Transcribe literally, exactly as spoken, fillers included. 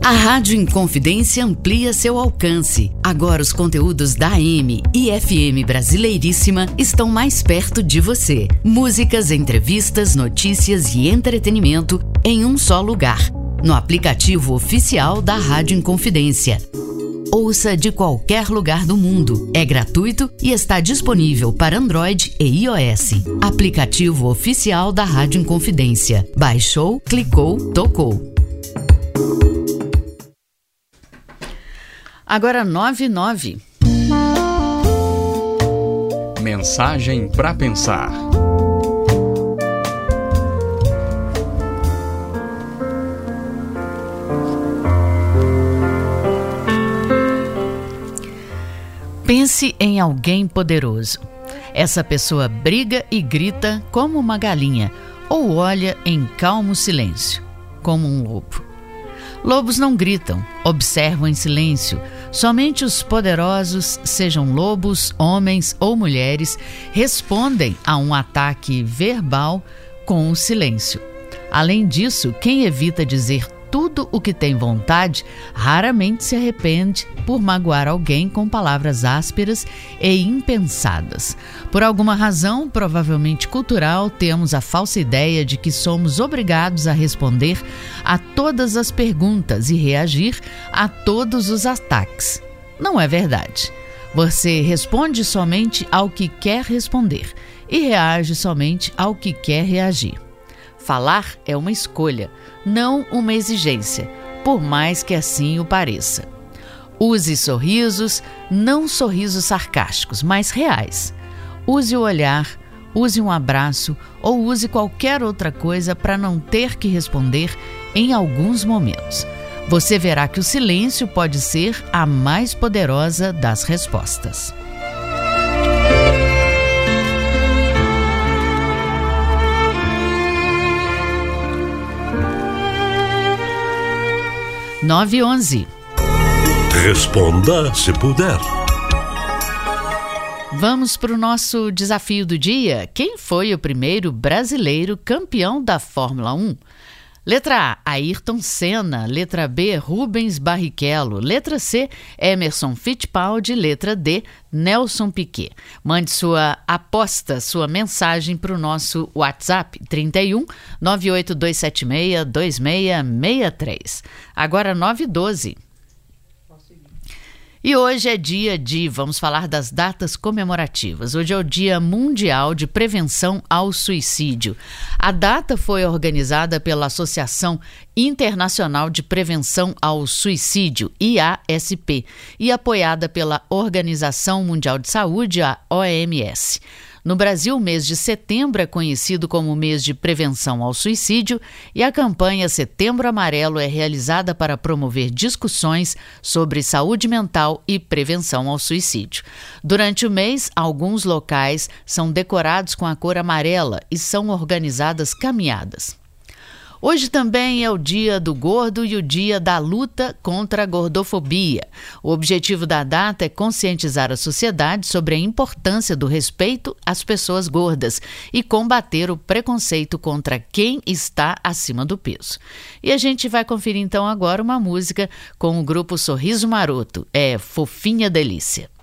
A Rádio Inconfidência amplia seu alcance. Agora os conteúdos da A M e F M Brasileiríssima estão mais perto de você. Músicas, entrevistas, notícias e entretenimento em um só lugar. No aplicativo oficial da Rádio Inconfidência. Ouça de qualquer lugar do mundo. É gratuito e está disponível para Android e iOS. Aplicativo oficial da Rádio Inconfidência. Baixou, clicou, tocou. Agora nove e nove. Mensagem para pensar. Pense em alguém poderoso. Essa pessoa briga e grita como uma galinha ou olha em calmo silêncio, como um lobo. Lobos não gritam, observam em silêncio. Somente os poderosos, sejam lobos, homens ou mulheres, respondem a um ataque verbal com o silêncio. Além disso, quem evita dizer tudo o que tem vontade, raramente se arrepende por magoar alguém com palavras ásperas e impensadas. Por alguma razão, provavelmente cultural, temos a falsa ideia de que somos obrigados a responder a todas as perguntas e reagir a todos os ataques. Não é verdade. Você responde somente ao que quer responder e reage somente ao que quer reagir. Falar é uma escolha, não uma exigência, por mais que assim o pareça. Use sorrisos, não sorrisos sarcásticos, mas reais. Use o olhar, use um abraço ou use qualquer outra coisa para não ter que responder em alguns momentos. Você verá que o silêncio pode ser a mais poderosa das respostas. nove e onze. Responda se puder. Vamos para o nosso desafio do dia. Quem foi o primeiro brasileiro campeão da Fórmula um? Letra A, Ayrton Senna. Letra B, Rubens Barrichello. Letra C, Emerson Fittipaldi. Letra D, Nelson Piquet. Mande sua aposta, sua mensagem para o nosso WhatsApp trinta e um, nove oito dois sete seis, dois seis seis três. Agora nove e doze. E hoje é dia de, vamos falar das datas comemorativas. Hoje é o Dia Mundial de Prevenção ao Suicídio. A data foi organizada pela Associação Internacional de Prevenção ao Suicídio, I A S P, e apoiada pela Organização Mundial de Saúde, a O M S. No Brasil, o mês de setembro é conhecido como o mês de prevenção ao suicídio e a campanha Setembro Amarelo é realizada para promover discussões sobre saúde mental e prevenção ao suicídio. Durante o mês, alguns locais são decorados com a cor amarela e são organizadas caminhadas. Hoje também é o Dia do Gordo e o Dia da Luta contra a Gordofobia. O objetivo da data é conscientizar a sociedade sobre a importância do respeito às pessoas gordas e combater o preconceito contra quem está acima do peso. E a gente vai conferir então agora uma música com o grupo Sorriso Maroto. É Fofinha Delícia.